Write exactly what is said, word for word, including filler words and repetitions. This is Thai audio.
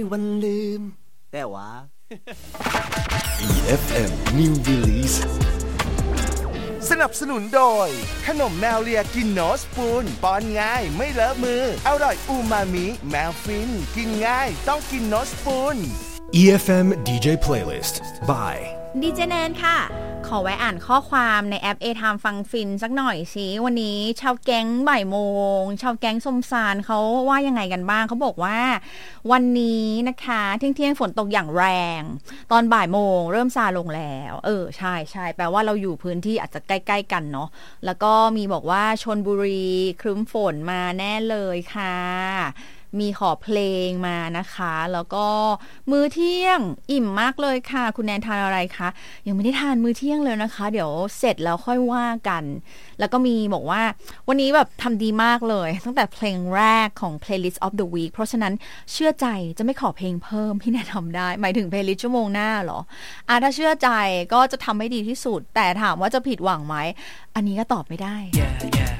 วันลืมแต่ว่าอี เอฟ เอ็ม New Release สนับสนุนโดยขนมแมวเลียกินโนสปูนป้อนง่ายไม่เลอะมืออร่อยอูมามิแมวฟินกินง่ายต้องกินโนสปูนอี เอฟ เอ็ม ดี เจ Playlist by ดีเจแนนค่ะขอไว้อ่านข้อความในแอป A-Time ฟังฟินสักหน่อยสิวันนี้ชาวแก๊งบ่ายโมงชาวแก๊งสมสารเขาว่ายังไงกันบ้างเขาบอกว่าวันนี้นะคะเที่ยงๆฝนตกอย่างแรงตอนบ่ายโมงเริ่มซาลงแล้วเออใช่ใช่แปลว่าเราอยู่พื้นที่อาจจะใกล้ๆกันเนาะแล้วก็มีบอกว่าชลบุรีครึ้มฝนมาแน่เลยค่ะมีขอเพลงมานะคะแล้วก็มื้อเที่ยงอิ่มมากเลยค่ะคุณแนนทานอะไรคะยังไม่ได้ทานมื้อเที่ยงเลยนะคะเดี๋ยวเสร็จแล้วค่อยว่ากันแล้วก็มีบอกว่าวันนี้แบบทำดีมากเลยตั้งแต่เพลงแรกของ Playlist of the Week เพราะฉะนั้นเชื่อใจจะไม่ขอเพลงเพิ่มพี่แนนทำได้หมายถึง Playlist ชั่วโมงหน้าเหรออ่ะถ้าเชื่อใจก็จะทำให้ดีที่สุดแต่ถามว่าจะผิดหวังไหมอันนี้ก็ตอบไม่ได้ yeah, yeah